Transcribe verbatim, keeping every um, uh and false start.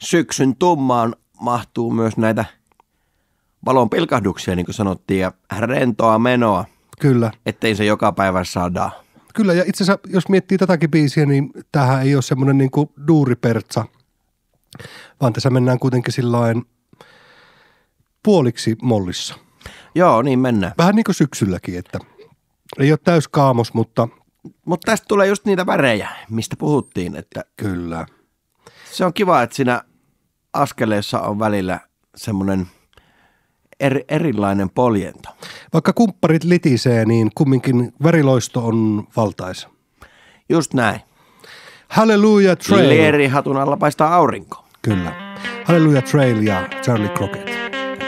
syksyn tummaan mahtuu myös näitä valon pilkahduksia, niin kuin sanottiin, ja rentoa menoa. Kyllä. Ettei se joka päivä sadaa. Kyllä, ja itse asiassa, jos miettii tätäkin biisiä, niin tämähän ei ole semmoinen niin kuin duuripertsa, vaan tässä mennään kuitenkin sillain puoliksi mollissa. Joo, niin mennään. Vähän niin kuin syksylläkin, että ei ole täys kaamos, mutta... Mutta tästä tulee just niitä värejä, mistä puhuttiin, että... Kyllä. Se on kiva, että siinä askeleessa on välillä semmoinen eri, erilainen poljento. Vaikka kumpparit litisee, niin kumminkin väriloisto on valtaisa. Just näin. Hallelujah Trail. Lierihatun alla paistaa aurinko. Kyllä. Hallelujah Trail ja Charlie Crockett.